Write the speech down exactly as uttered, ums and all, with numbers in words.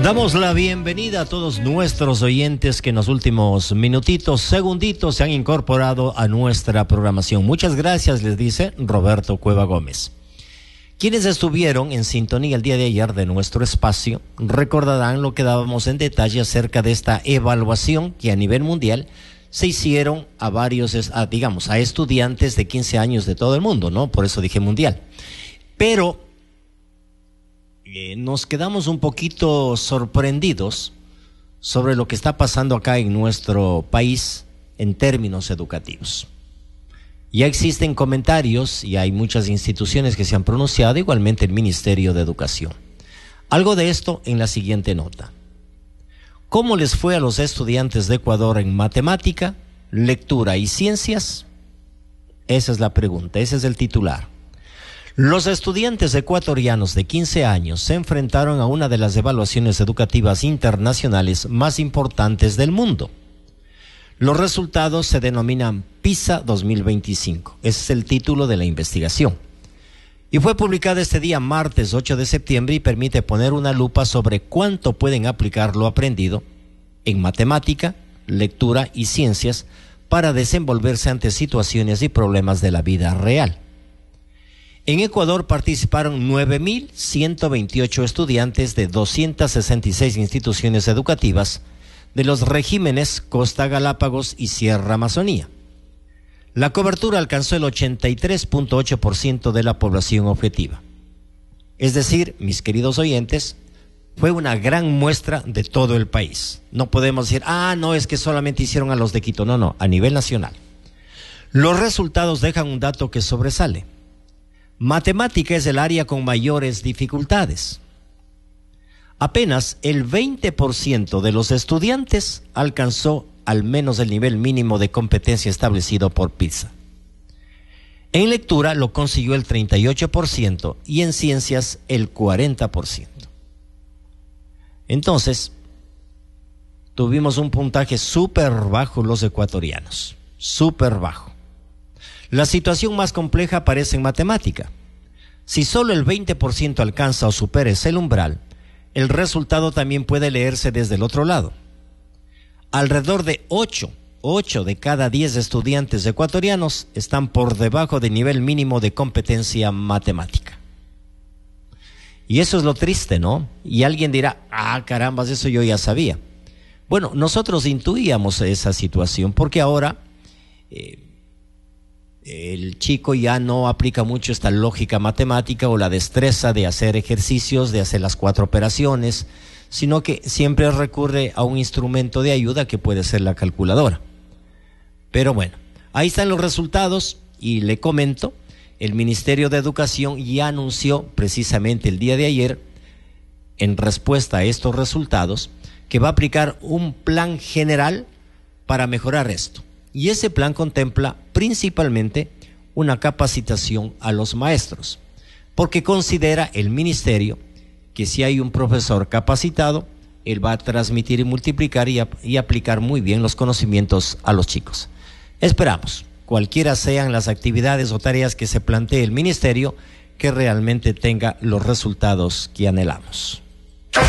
Damos la bienvenida a todos nuestros oyentes que en los últimos minutitos, segunditos se han incorporado a nuestra programación. Muchas gracias, les dice Roberto Cueva Gómez. Quienes estuvieron en sintonía el día de ayer de nuestro espacio recordarán lo que dábamos en detalle acerca de esta evaluación que a nivel mundial se hicieron a varios, a, digamos, a estudiantes de quince años de todo el mundo, ¿no? Por eso dije mundial. Pero eh, nos quedamos un poquito sorprendidos sobre lo que está pasando acá en nuestro país en términos educativos. Ya existen comentarios y hay muchas instituciones que se han pronunciado, igualmente el Ministerio de Educación. Algo de esto en la siguiente nota. ¿Cómo les fue a los estudiantes de Ecuador en matemática, lectura y ciencias? Esa es la pregunta, ese es el titular. Los estudiantes ecuatorianos de quince años se enfrentaron a una de las evaluaciones educativas internacionales más importantes del mundo. Los resultados se denominan PISA dos mil veinticinco. Ese es el título de la investigación. Y fue publicada este día martes ocho de septiembre y permite poner una lupa sobre cuánto pueden aplicar lo aprendido en matemática, lectura y ciencias para desenvolverse ante situaciones y problemas de la vida real. En Ecuador participaron nueve mil ciento veintiocho estudiantes de doscientas sesenta y seis instituciones educativas de los regímenes Costa Galápagos y Sierra Amazonía. La cobertura alcanzó el ochenta y tres punto ocho por ciento de la población objetiva. Es decir, mis queridos oyentes, fue una gran muestra de todo el país. No podemos decir, ah, no, es que solamente hicieron a los de Quito. No, no, a nivel nacional. Los resultados dejan un dato que sobresale. Matemática es el área con mayores dificultades. Apenas el veinte por ciento de los estudiantes alcanzó al menos el nivel mínimo de competencia establecido por PISA. En lectura lo consiguió el treinta y ocho por ciento y en ciencias el cuarenta por ciento. Entonces, tuvimos un puntaje súper bajo los ecuatorianos, súper bajo. La situación más compleja aparece en matemática. Si solo el veinte por ciento alcanza o supera ese umbral, el resultado también puede leerse desde el otro lado. Alrededor de ocho, ocho de cada diez estudiantes ecuatorianos están por debajo del nivel mínimo de competencia matemática. Y eso es lo triste, ¿no? Y alguien dirá, ah, caramba, eso yo ya sabía. Bueno, nosotros intuíamos esa situación porque ahora eh, el chico ya no aplica mucho esta lógica matemática o la destreza de hacer ejercicios, de hacer las cuatro operaciones, sino que siempre recurre a un instrumento de ayuda que puede ser la calculadora. Pero bueno, ahí están los resultados y le comento, el Ministerio de Educación ya anunció precisamente el día de ayer, en respuesta a estos resultados, que va a aplicar un plan general para mejorar esto. Y ese plan contempla principalmente una capacitación a los maestros, porque considera el ministerio que si hay un profesor capacitado, él va a transmitir y multiplicar y, y aplicar muy bien los conocimientos a los chicos. Esperamos, cualquiera sean las actividades o tareas que se plantee el ministerio, que realmente tenga los resultados que anhelamos.